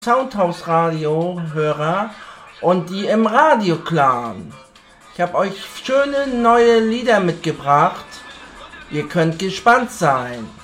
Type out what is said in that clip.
Soundhouse-Radio-Hörer und die im Radio-Clan. Ich habe euch schöne neue Lieder mitgebracht. Ihr könnt gespannt sein.